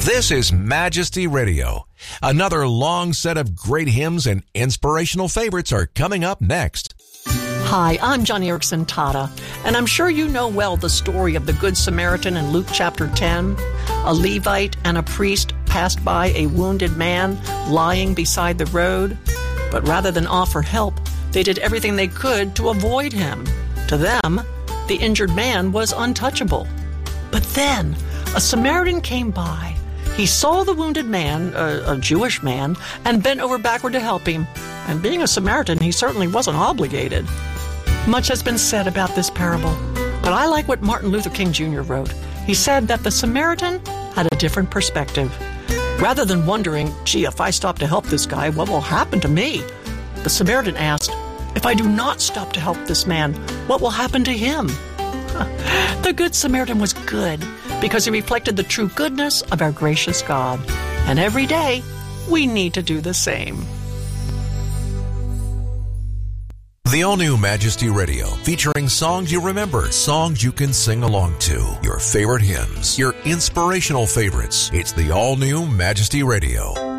This is Majesty Radio. Another long set of great hymns and inspirational favorites are coming up next. Hi, I'm Johnny Erickson Tata, and I'm sure you know well the story of the Good Samaritan in Luke chapter 10. A Levite and a priest passed by a wounded man lying beside the road, but rather than offer help, they did everything they could to avoid him. To them, the injured man was untouchable. But then, a Samaritan came by. He saw the wounded man, a Jewish man, and bent over backward to help him. And being a Samaritan, he certainly wasn't obligated. Much has been said about this parable, but I like what Martin Luther King Jr. wrote. He said that the Samaritan had a different perspective. Rather than wondering, gee, if I stop to help this guy, what will happen to me? The Samaritan asked, if I do not stop to help this man, what will happen to him? The Good Samaritan was good because he reflected the true goodness of our gracious God. And every day, we need to do the same. The all-new Majesty Radio, featuring songs you remember, songs you can sing along to, your favorite hymns, your inspirational favorites. It's the all-new Majesty Radio.